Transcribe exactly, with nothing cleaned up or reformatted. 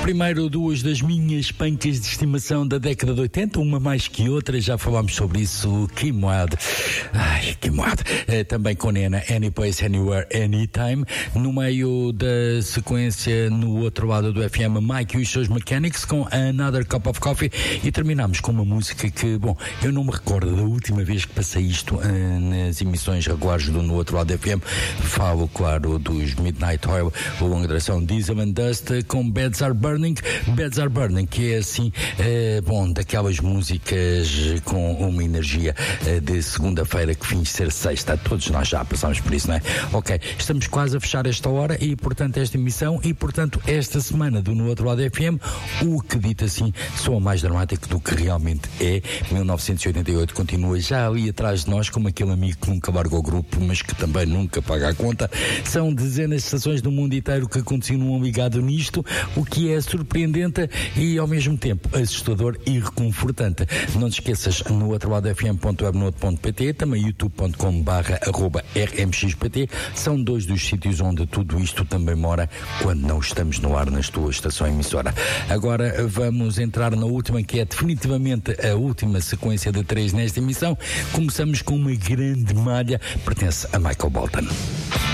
Primeiro, duas das minhas pancas de estimação da década de oitenta, uma mais que outra, já falámos sobre isso. Kim Wilde, ai, Kim Wilde, eh, também com Nena, Any Place, Anywhere, Anytime. No meio da sequência, no outro lado do F M, Mike e os seus Mechanics com Another Cup of Coffee, e terminamos com uma música que, bom, eu não me recordo da última vez que passei isto eh, nas emissões regulares do No Outro Lado do F M. Falo, claro, dos Midnight Oil, o longa duração Diesel and Dust com Beds Are Burning. Beds Are Burning, que é assim, eh, bom, daquelas músicas com uma energia eh, de segunda-feira que finge ser sexta. Todos nós já passamos por isso, não é? Ok, estamos quase a fechar esta hora e, portanto, esta emissão e, portanto, esta semana do No Outro Lado F M, o que dito assim soa mais dramático do que realmente é. mil novecentos e oitenta e oito continua já ali atrás de nós, como aquele amigo que nunca larga o grupo, mas que também nunca paga a conta. São dezenas de estações do mundo inteiro que continuam ligados nisto, o que é surpreendente e ao mesmo tempo assustador e reconfortante. Não te esqueças, no outro lado f m ponto webnode ponto p t, também youtube ponto com barra arroba r m x p t, são dois dos sítios onde tudo isto também mora quando não estamos no ar nas tuas estações emissora. Agora vamos entrar na última, que é definitivamente a última sequência de três nesta emissão. Começamos com uma grande malha, pertence a Michael Bolton.